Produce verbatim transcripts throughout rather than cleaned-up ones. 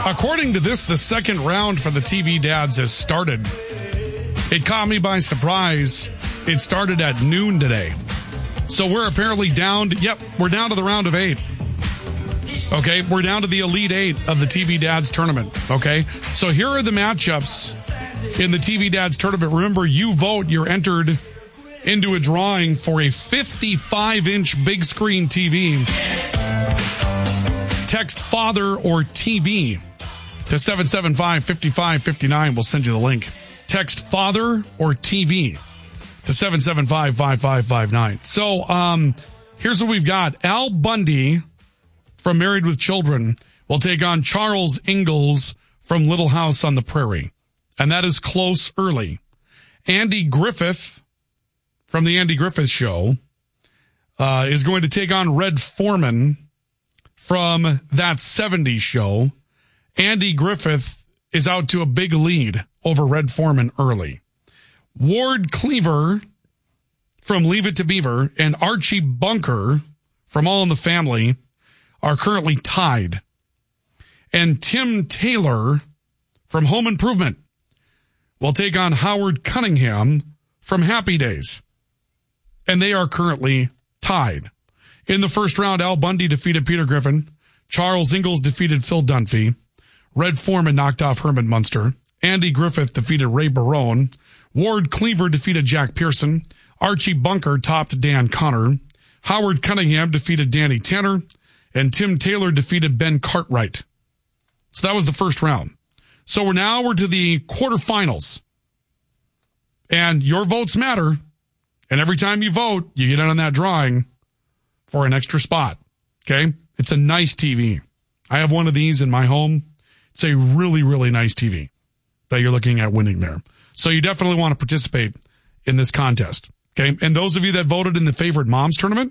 According to this, the second round for the T V Dads has started. It caught me by surprise. It started at noon today. So we're apparently down to, yep, we're down to the round of eight. Okay, we're down to the Elite Eight of the T V Dads tournament. Okay, so here are the matchups in the T V Dads tournament. Remember, you vote, you're entered into a drawing for a fifty-five inch big screen T V. Text father or T V to seven seven five, five five five nine. We'll send you the link. Text father or T V to seven seven five, five five five nine. So um, here's what we've got. Al Bundy from Married with Children will take on Charles Ingalls from Little House on the Prairie. And that is close early. Andy Griffith from the Andy Griffith Show uh, is going to take on Red Foreman from That seventies Show. Andy Griffith is out to a big lead over Red Foreman early. Ward Cleaver from Leave It to Beaver and Archie Bunker from All in the Family are currently tied. And Tim Taylor from Home Improvement will take on Howard Cunningham from Happy Days. And they are currently tied. In the first round, Al Bundy defeated Peter Griffin. Charles Ingalls defeated Phil Dunphy. Red Foreman knocked off Herman Munster. Andy Griffith defeated Ray Barone. Ward Cleaver defeated Jack Pearson. Archie Bunker topped Dan Connor. Howard Cunningham defeated Danny Tanner. And Tim Taylor defeated Ben Cartwright. So that was the first round. So we're now we're to the quarterfinals. And your votes matter. And every time you vote, you get in on that drawing for an extra spot. Okay? It's a nice T V. I have one of these in my home. It's a really, really nice T V that you're looking at winning there. So you definitely want to participate in this contest. Okay? And those of you that voted in the Favorite Moms tournament,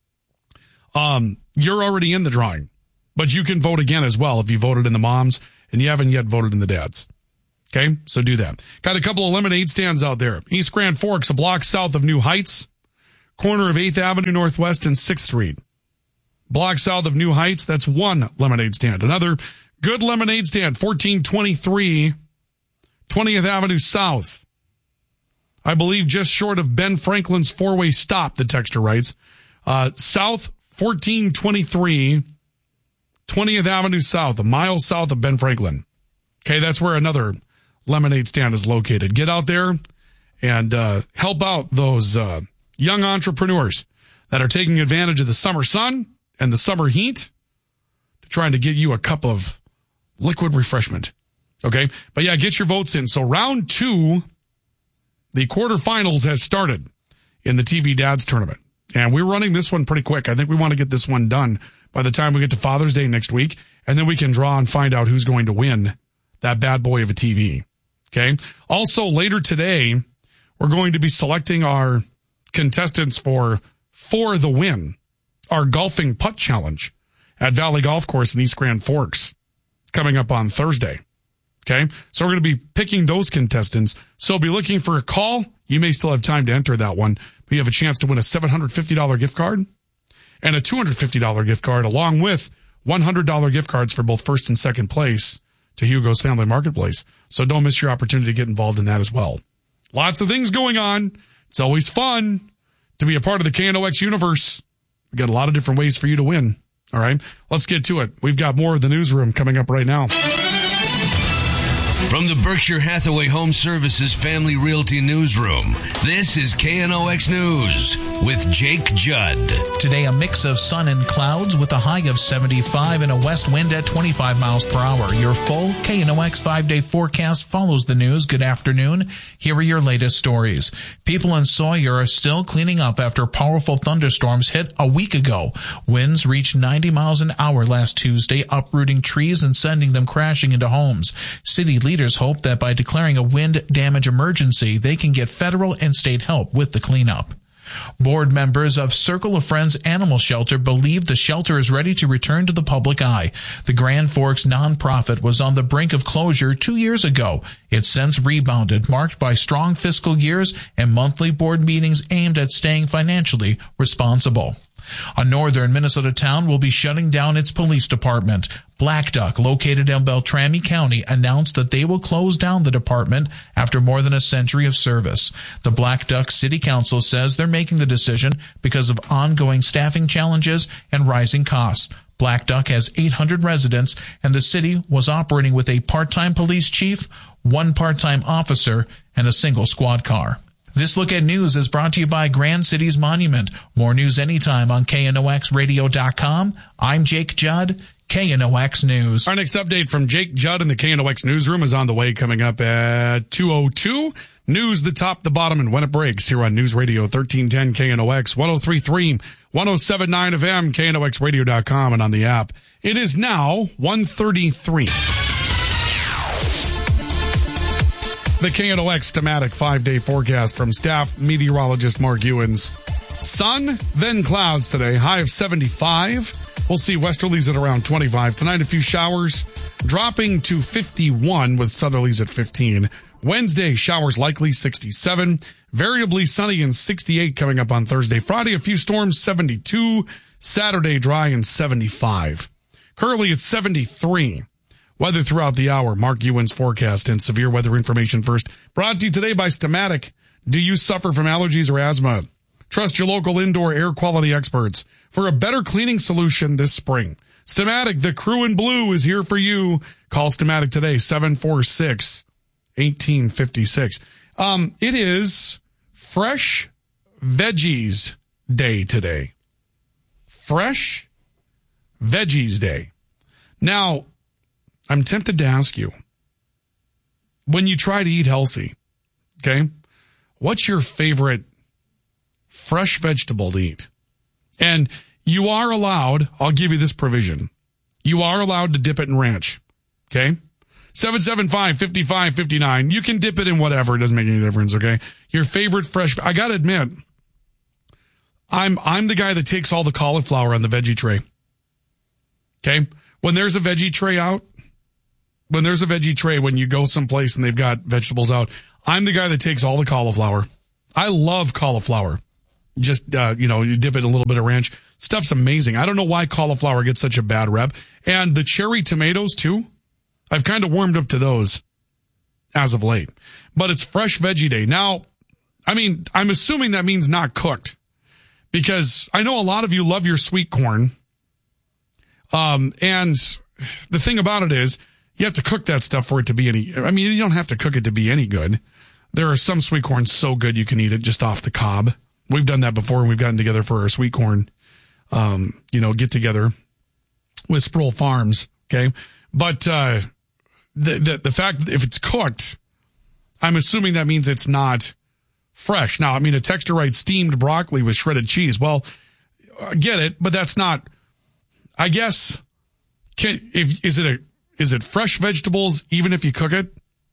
um, you're already in the drawing. But you can vote again as well if you voted in the moms and you haven't yet voted in the dads. Okay? So do that. Got a couple of lemonade stands out there. East Grand Forks, a block south of New Heights. Corner of eighth Avenue Northwest and sixth Street. Block south of New Heights, that's one lemonade stand. Another good lemonade stand, fourteen twenty-three twentieth Avenue South. I believe just short of Ben Franklin's four-way stop, the texter writes. Uh, South fourteen twenty-three twentieth Avenue South, a mile south of Ben Franklin. Okay, that's where another lemonade stand is located. Get out there and uh, help out those uh, young entrepreneurs that are taking advantage of the summer sun and the summer heat to trying to get you a cup of liquid refreshment. Okay? But yeah, get your votes in. So round two, the quarterfinals has started in the T V Dads tournament. And we're running this one pretty quick. I think we want to get this one done by the time we get to Father's Day next week. And then we can draw and find out who's going to win that bad boy of a T V. Okay? Also, later today, we're going to be selecting our contestants for For the Win, our golfing putt challenge at Valley Golf Course in East Grand Forks coming up on Thursday. Okay? So we're going to be picking those contestants. So be looking for a call. You may still have time to enter that one, but you have a chance to win a seven hundred fifty dollars gift card and a two hundred fifty dollars gift card along with one hundred dollars gift cards for both first and second place to Hugo's Family Marketplace. So don't miss your opportunity to get involved in that as well. Lots of things going on. It's always fun to be a part of the K N O X universe. We've got a lot of different ways for you to win. All right, let's get to it. We've got more of the newsroom coming up right now. From the Berkshire Hathaway Home Services Family Realty Newsroom, this is K N O X News with Jake Judd. Today, a mix of sun and clouds with a high of seventy-five and a west wind at twenty-five miles per hour. Your full K N O X five-day forecast follows the news. Good afternoon. Here are your latest stories. People in Sawyer are still cleaning up after powerful thunderstorms hit a week ago. Winds reached ninety miles an hour last Tuesday, uprooting trees and sending them crashing into homes. City leaders hope that by declaring a wind damage emergency, they can get federal and state help with the cleanup. Board members of Circle of Friends Animal Shelter believe the shelter is ready to return to the public eye. The Grand Forks nonprofit was on the brink of closure two years ago. It's since rebounded, marked by strong fiscal years and monthly board meetings aimed at staying financially responsible. A northern Minnesota town will be shutting down its police department. Black Duck, located in Beltrami County, announced that they will close down the department after more than a century of service. The Black Duck City Council says they're making the decision because of ongoing staffing challenges and rising costs. Black Duck has eight hundred residents, and the city was operating with a part-time police chief, one part-time officer, and a single squad car. This Look at News is brought to you by Grand Cities Monument. More news anytime on K N O X radio dot com. I'm Jake Judd, K N O X News. Our next update from Jake Judd in the K N O X newsroom is on the way, coming up at two oh two. News, the top, the bottom, and when it breaks here on News Radio thirteen ten K N O X, one oh three point three, one oh seven point nine F M, K N O X radio dot com, and on the app. It is now one thirty-three. The K N O X Stamatic five-day forecast from staff meteorologist Mark Ewens. Sun, then clouds today, high of seventy-five. We'll see westerlies at around twenty-five. Tonight, a few showers, dropping to fifty-one with southerlies at fifteen. Wednesday, showers likely, sixty-seven. Variably sunny and sixty-eight coming up on Thursday. Friday, a few storms, seventy-two. Saturday, dry and seventy-five. Currently, it's seventy-three. Weather throughout the hour. Mark Ewens forecast and severe weather information first. Brought to you today by Stamatic. Do you suffer from allergies or asthma? Trust your local indoor air quality experts for a better cleaning solution this spring. Stamatic, the crew in blue, is here for you. Call Stamatic today, seven four six, one eight five six. Um, it is Fresh Veggies Day today. Fresh Veggies Day. Now, I'm tempted to ask you, when you try to eat healthy, okay, what's your favorite fresh vegetable to eat? And you are allowed, I'll give you this provision, you are allowed to dip it in ranch, okay? seven seven five, five five five nine. You can dip it in whatever, it doesn't make any difference, okay? Your favorite fresh, I gotta admit, I'm I'm the guy that takes all the cauliflower on the veggie tray, okay? When there's a veggie tray out, When there's a veggie tray, when you go someplace and they've got vegetables out, I'm the guy that takes all the cauliflower. I love cauliflower. Just, uh, you know, you dip it in a little bit of ranch. Stuff's amazing. I don't know why cauliflower gets such a bad rep. And the cherry tomatoes, too. I've kind of warmed up to those as of late. But it's Fresh Veggie Day. Now, I mean, I'm assuming that means not cooked. Because I know a lot of you love your sweet corn. Um, and the thing about it is, you have to cook that stuff for it to be any, I mean, you don't have to cook it to be any good. There are some sweet corn so good you can eat it just off the cob. We've done that before and we've gotten together for our sweet corn, um, you know, get together with Sproul Farms. Okay. But, uh, the, the, the fact that if it's cooked, I'm assuming that means it's not fresh. Now, I mean, a Texturite steamed broccoli with shredded cheese. Well, I get it, but that's not, I guess, can, if, is it a, Is it fresh vegetables even if you cook it?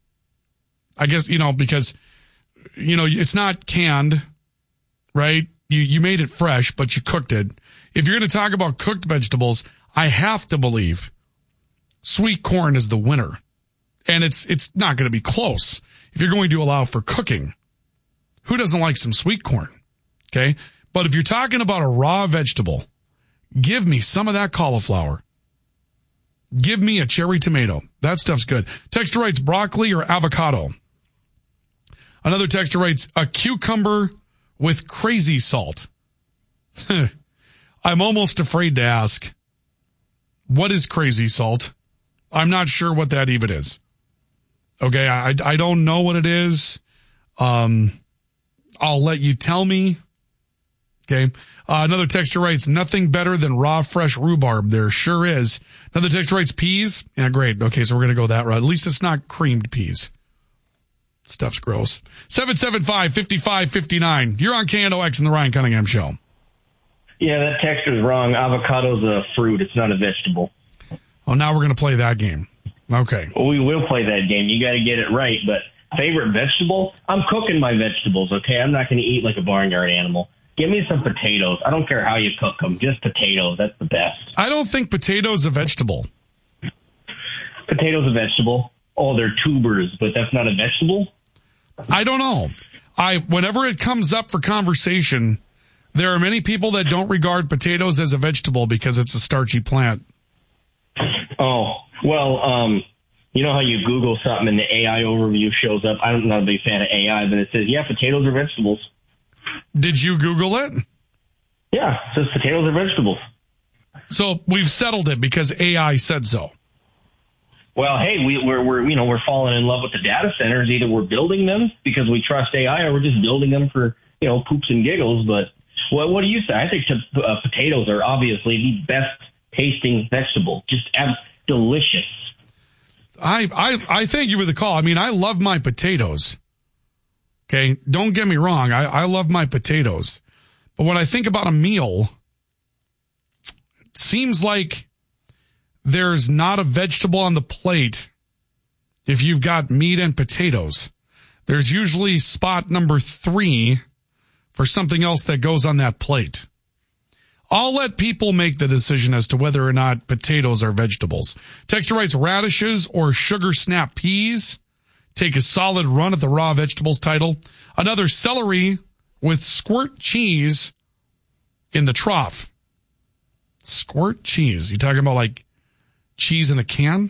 I guess, you know, because, you know, it's not canned, right? You you made it fresh, but you cooked it. If you're going to talk about cooked vegetables, I have to believe sweet corn is the winner. And it's it's not going to be close if you're going to allow for cooking. Who doesn't like some sweet corn? Okay? But if you're talking about a raw vegetable, give me some of that cauliflower. Give me a cherry tomato. That stuff's good. Texture writes broccoli or avocado. Another texture writes a cucumber with crazy salt. I'm almost afraid to ask, what is crazy salt? I'm not sure what that even is. Okay, I, I don't know what it is. Um, I'll let you tell me. Okay. Uh, another texture writes, nothing better than raw, fresh rhubarb. There sure is. Another texture writes, peas. Yeah, great. Okay, so we're going to go that route. At least it's not creamed peas. Stuff's gross. seven seven five, five five five nine. You're on K N O X in the Ryan Cunningham Show. Yeah, that texture's wrong. Avocado's a fruit. It's not a vegetable. Oh, now we're going to play that game. Okay. Well, we will play that game. You got to get it right. But favorite vegetable? I'm cooking my vegetables, okay? I'm not going to eat like a barnyard animal. Give me some potatoes. I don't care how you cook them. Just potatoes. That's the best. I don't think potatoes a vegetable. Potatoes a vegetable. Oh, they're tubers, but that's not a vegetable? I don't know. I whenever it comes up for conversation, there are many people that don't regard potatoes as a vegetable because it's a starchy plant. Oh, well, um, you know how you Google something and the A I overview shows up? I'm not a big fan of A I, but it says, yeah, potatoes are vegetables. Did you Google it? Yeah, it says potatoes are vegetables. So we've settled it because A I said so. Well, hey, we, we're, we're, you know, we're falling in love with the data centers. Either we're building them because we trust A I or we're just building them for, you know, poops and giggles. But what, what do you say? I think t- uh, potatoes are obviously the best tasting vegetable. Just ab- delicious. I, I, I thank you for the call. I mean, I love my potatoes. Okay. Don't get me wrong. I, I love my potatoes. But when I think about a meal, it seems like there's not a vegetable on the plate if you've got meat and potatoes. There's usually spot number three for something else that goes on that plate. I'll let people make the decision as to whether or not potatoes are vegetables. Texture writes radishes or sugar snap peas take a solid run at the raw vegetables title. Another celery with squirt cheese in the trough. Squirt cheese. You talking about like cheese in a can?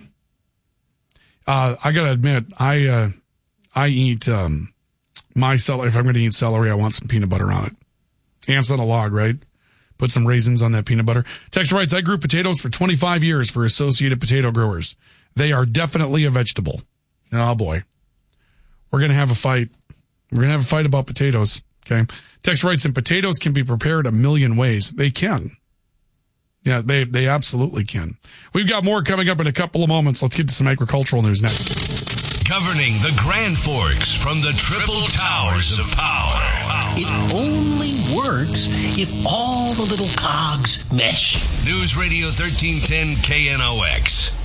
Uh, I gotta admit, I, uh, I eat, um, my celery. If I'm going to eat celery, I want some peanut butter on it. Ants on a log, right? Put some raisins on that peanut butter. Texture writes, I grew potatoes for twenty-five years for Associated Potato Growers. They are definitely a vegetable. Oh boy. We're going to have a fight. We're going to have a fight about potatoes. Okay. Texture writes, and potatoes can be prepared a million ways. They can. Yeah, they, they absolutely can. We've got more coming up in a couple of moments. Let's get to some agricultural news next. Governing the Grand Forks from the Triple Towers of Power. It only works if all the little cogs mesh. News Radio thirteen ten K N O X.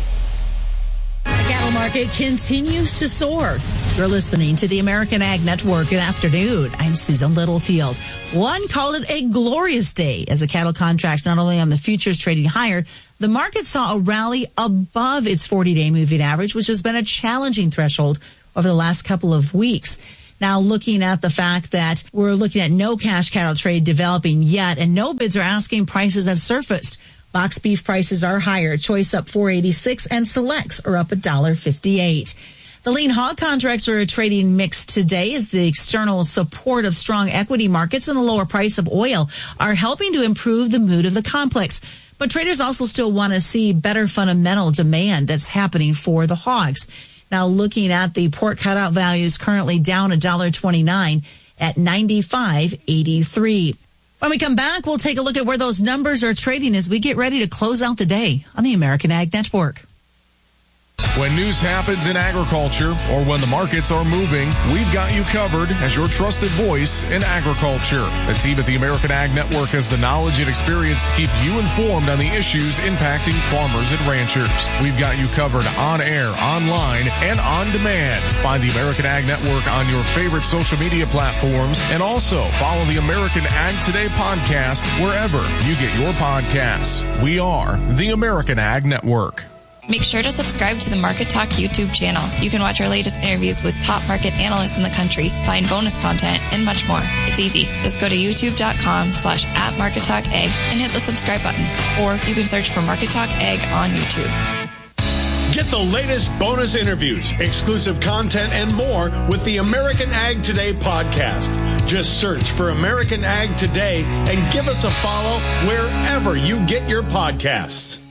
The cattle market continues to soar. You're listening to the American Ag Network. Good afternoon. I'm Susan Littlefield. One called it a glorious day as the cattle contracts not only on the futures trading higher, the market saw a rally above its forty-day moving average, which has been a challenging threshold over the last couple of weeks. Now, looking at the fact that we're looking at no cash cattle trade developing yet, and no bids are asking, prices have surfaced. Box beef prices are higher. Choice up four eighty-six and selects are up one dollar fifty-eight. The lean hog contracts are trading mixed today as the external support of strong equity markets and the lower price of oil are helping to improve the mood of the complex. But traders also still want to see better fundamental demand that's happening for the hogs. Now, looking at the pork cutout values, currently down one dollar twenty-nine at ninety-five eighty-three. When we come back, we'll take a look at where those numbers are trading as we get ready to close out the day on the American Ag Network. When news happens in agriculture or when the markets are moving, we've got you covered as your trusted voice in agriculture. The team at the American Ag Network has the knowledge and experience to keep you informed on the issues impacting farmers and ranchers. We've got you covered on air, online, and on demand. Find the American Ag Network on your favorite social media platforms and also follow the American Ag Today podcast wherever you get your podcasts. We are the American Ag Network. Make sure to subscribe to the Market Talk YouTube channel. You can watch our latest interviews with top market analysts in the country, find bonus content, and much more. It's easy. Just go to youtube.com slash at Market Talk Ag and hit the subscribe button. Or you can search for Market Talk Ag on YouTube. Get the latest bonus interviews, exclusive content, and more with the American Ag Today podcast. Just search for American Ag Today and give us a follow wherever you get your podcasts.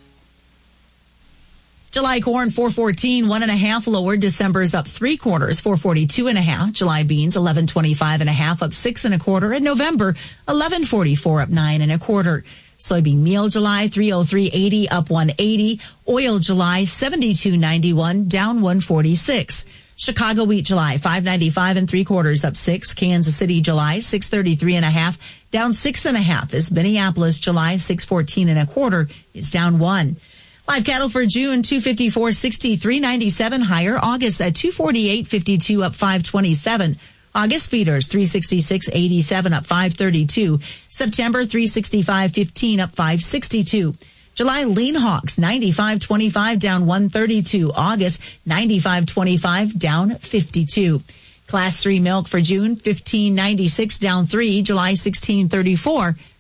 July corn, four fourteen, one and a half lower. December is up three quarters, four forty-two and a half. July beans, eleven twenty-five and a half, up six and a quarter. And November, eleven forty-four, up nine and a quarter. Soybean meal July, three oh three eighty, up one eighty. Oil July, seventy-two ninety-one, down one forty-six. Chicago wheat July, five ninety-five and three quarters, up six. Kansas City July, six thirty-three and a half, down six and a half. As Minneapolis July, six fourteen and a quarter, is down one. Live cattle for June, two fifty-four sixty, three ninety-seven higher. August at two forty-eight fifty-two, up five twenty-seven. August feeders, three sixty-six eighty-seven, up five thirty-two. September, three sixty-five fifteen, up five sixty-two. July lean hogs, ninety-five twenty-five, down one thirty-two. August, ninety-five twenty-five, down fifty-two. Class three milk for June, fifteen ninety-six, down three. July, sixteen thirty-four,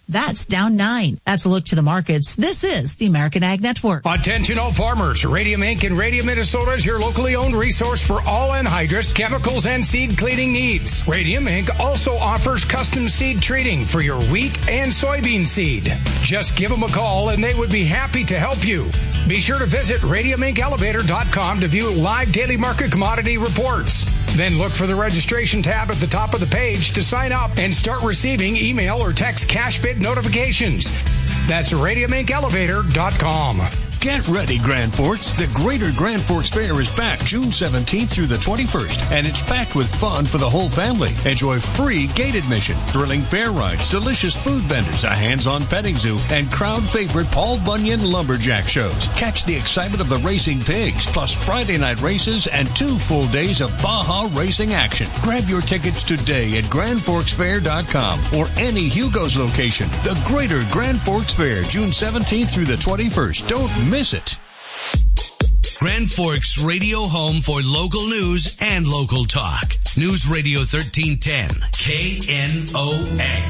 That's down nine. That's a look to the markets. This is the American Ag Network. Attention all farmers. Radium Incorporated in Radium, Minnesota is your locally owned resource for all anhydrous, chemicals, and seed cleaning needs. Radium Incorporated also offers custom seed treating for your wheat and soybean seed. Just give them a call and they would be happy to help you. Be sure to visit radium inc elevator dot com to view live daily market commodity reports. Then look for the registration tab at the top of the page to sign up and start receiving email or text cash bid notifications. That's radium inc elevator dot com. Get ready, Grand Forks. The Greater Grand Forks Fair is back June seventeenth through the twenty-first, and it's packed with fun for the whole family. Enjoy free gate admission, thrilling fair rides, delicious food vendors, a hands-on petting zoo, and crowd favorite Paul Bunyan lumberjack shows. Catch the excitement of the racing pigs, plus Friday night races and two full days of Baja racing action. Grab your tickets today at grand forks fair dot com or any Hugo's location. The Greater Grand Forks Fair, June seventeenth through the twenty-first. Don't miss it. Grand Forks radio home for local news and local talk. News Radio thirteen ten, K N O X.